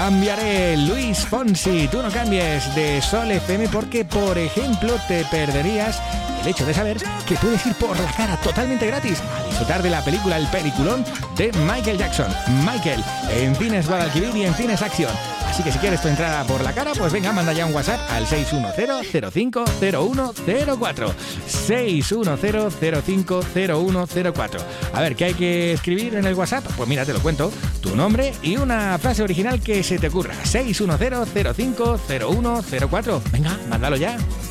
cambiaré. Luis Fonsi, tú no cambies, de Sol FM, porque, por ejemplo, te perderías el hecho de saber que puedes ir por la cara totalmente gratis a disfrutar de la película El Peliculón de Michael Jackson. Michael, en Cines Guadalquivir y en Cines Acción. Así que si quieres tu entrada por la cara, pues venga, manda ya un WhatsApp al 610-050104. 610-050104. A ver, ¿qué hay que escribir en el WhatsApp? Pues mira, te lo cuento. Tu nombre y una frase original que se te ocurra. 610-050104. Venga, mándalo ya.